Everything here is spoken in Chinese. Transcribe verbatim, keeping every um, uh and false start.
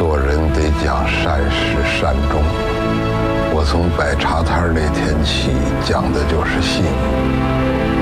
做人得讲善始善终。我从摆茶摊那天起讲的就是信。